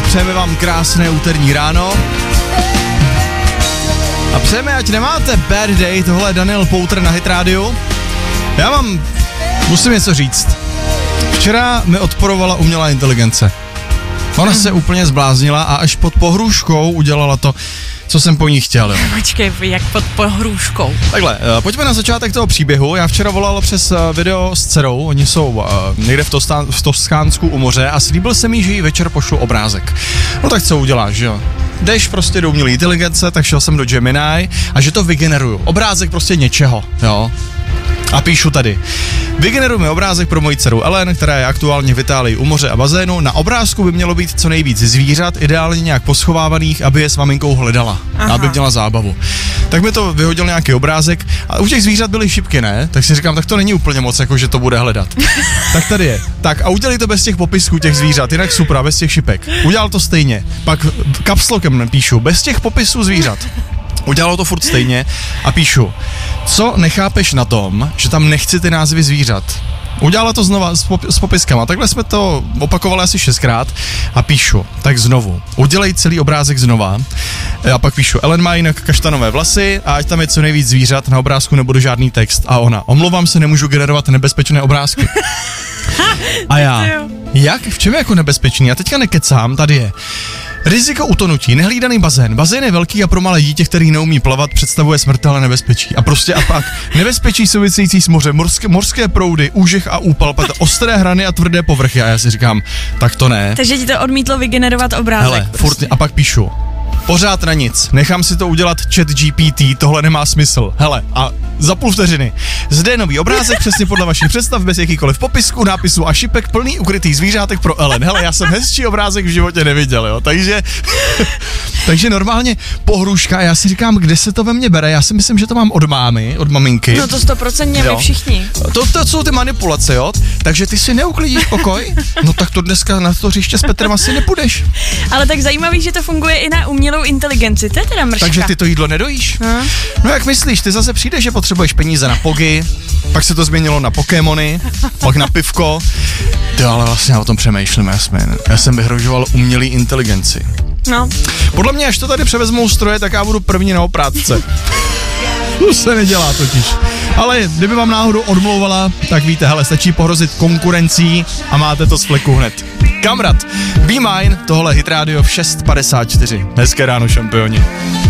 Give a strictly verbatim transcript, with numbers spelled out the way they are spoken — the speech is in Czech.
přejeme vám krásné úterní ráno. A přejeme, ať nemáte bad day, tohle je Daniel Pouter na Hit Radio. Já vám musím něco říct. Včera mi odporovala umělá inteligence. Ona se úplně zbláznila a až pod pohrůžkou udělala to, co jsem po ní chtěl. Jo. Počkej, jak pod pohrůžkou. Takhle, pojďme na začátek toho příběhu. Já včera volal přes video s dcerou, oni jsou uh, někde v, Tosta- v Toskánsku u moře a slíbil jsem jí, že jí večer pošlu obrázek. No tak co uděláš, že jo? Jdeš prostě do umělé inteligence, tak šel jsem do Gemini a že to vygeneruju. Obrázek prostě něčeho, jo. A píšu tady. Vygeneruj mi obrázek pro moji dceru Ellen, která je aktuálně v Itálii u moře a bazénu. Na obrázku by mělo být co nejvíc zvířat, ideálně nějak poschovávaných, aby je s maminkou hledala. Aha. Aby měla zábavu. Tak mi to vyhodil nějaký obrázek a u těch zvířat byly šipky, ne? Tak si říkám, tak to není úplně moc, jako že to bude hledat. Tak tady je. Tak a udělej to bez těch popisků těch zvířat, jinak super, bez těch šipek. Udělal to stejně. Pak kapslokem napíšu, bez těch popisů zvířat. Udělalo to furt stejně a píšu, co nechápeš na tom, že tam nechci ty názvy zvířat. Udělala to znova s, pop- s popiskama. Takhle jsme to opakovali asi šestkrát a píšu, tak znovu. Udělej celý obrázek znova a pak píšu, Ellen má jinak kaštanové vlasy a ať tam je co nejvíc zvířat, na obrázku nebude žádný text. A ona, omlouvám se, nemůžu generovat nebezpečné obrázky. A já, jak? V čem je jako nebezpečný? A teďka nekecám, tady je. Riziko utonutí, nehlídaný bazén. Bazén je velký a pro malé dítě, který neumí plavat, představuje smrtelné nebezpečí. A prostě a pak nebezpečí související s mořem, morské, morské proudy, úžeh a úpal, ostré hrany a tvrdé povrchy. A já si říkám, tak to ne. Takže ti to odmítlo vygenerovat obrázek. Hele, prostě. furt, a pak píšu. Pořád na nic, nechám si to udělat chat G P T, tohle nemá smysl. Hele, a za půl vteřiny. Zde je nový obrázek, přesně podle vašich představ, bez jakýkoliv popisku, nápisu a šipek, plný ukrytých zvířátek pro Ellen. Hele, já jsem hezčí obrázek v životě neviděl, jo, takže... takže normálně pohrůžka, já si říkám, kde se to ve mně bere, já si myslím, že to mám od mámy, od maminky. No to stoprocentně my všichni. To, to jsou ty manipulace, jo, takže ty si neuklidíš pokoj, no tak to dneska na to hřiště s Petrem asi nepůjdeš. Ale tak zajímavý, že to funguje i na umělou inteligenci, to je teda mrška. Takže ty to jídlo nedojíš? No. no jak myslíš, ty zase přijdeš, že potřebuješ peníze na pogy, pak se to změnilo na Pokémony, pak na pivko. Ty, ale vlastně já o tom přemýšlím, Jasmin. Já jsem vyhrožoval umělý inteligenci. No. Podle mě, až to tady převezmou stroje, tak já budu první na oprátce. To se nedělá totiž. Ale kdyby vám náhodou odmlouvala, tak víte, hele, stačí pohrozit konkurencí a máte to z fleku hned. Kamrat, Be Mine, tohle Hit Radio v šest padesát čtyři. Hezké ráno, šampioni.